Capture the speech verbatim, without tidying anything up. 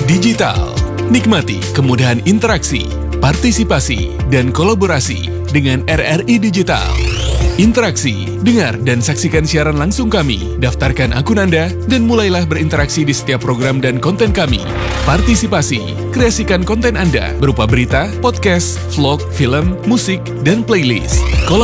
Digital. Nikmati kemudahan interaksi, partisipasi, dan kolaborasi dengan R R I Digital. Interaksi, dengar dan saksikan siaran langsung kami, daftarkan akun Anda, dan mulailah berinteraksi di setiap program dan konten kami. Partisipasi, kreasikan konten Anda berupa berita, podcast, vlog, film, musik, dan playlist.